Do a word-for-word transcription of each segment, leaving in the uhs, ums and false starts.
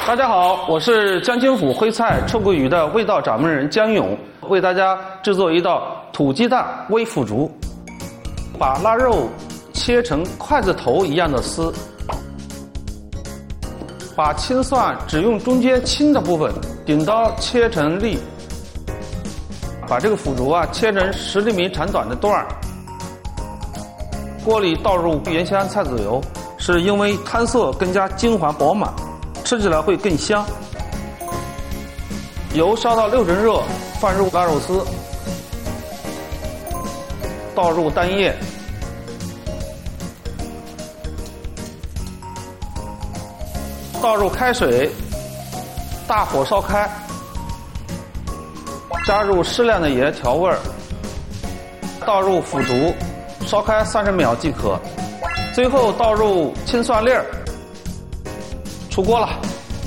大家好，我是江津府徽菜臭鳜鱼的味道掌门人江勇，为大家制作一道土鸡蛋煨腐竹。把腊肉切成筷子头一样的丝，把青蒜只用中间青的部分，顶刀切成粒。把这个腐竹啊切成十厘米长短的段儿。锅里倒入原香菜籽油，是因为汤色更加金黄饱满，吃起来会更香。油烧到六成热，放入腊肉丝，倒入蛋液，倒入开水，大火烧开，加入适量的盐调味儿，倒入腐竹，烧开三十秒即可。最后倒入青蒜粒儿，出锅了。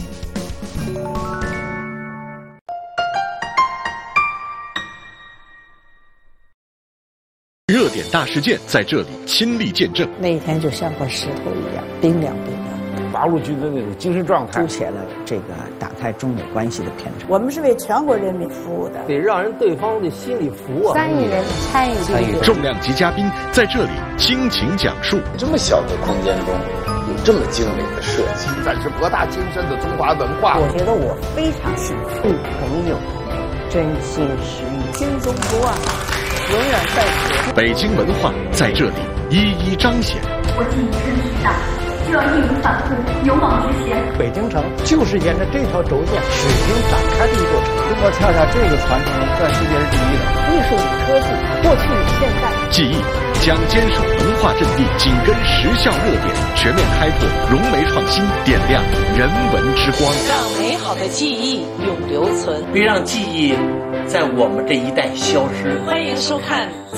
热点大事件在这里亲历见证， 那一天就像块石头一样冰凉冰凉。 八路军的那种精神状态， 凸显了这个打开中美关系的篇章。 我们是为全国人民服务的， 得让人对方的心里服啊。 三亿人参与参与， 重量级嘉宾在这里倾情讲述。 这么小的空间中，有这么精美的设计， 展示博大精深的中华文化。 我觉得我非常幸福，朋友真心实意， 新中国啊，永远在此。 北京文化在这里一一彰显。 我进身体大。就要义无反顾，勇往直前。 北京城就是沿着这条轴线始终展开的一座城。中国跳下这个传承，在世界是第一的。 艺术与科技，过去与现在。 记忆将坚守文化阵地，紧跟时效热点，全面开拓融媒创新，点亮人文之光， 让美好的记忆永留存， 别让记忆在我们这一代消失。 欢迎收看。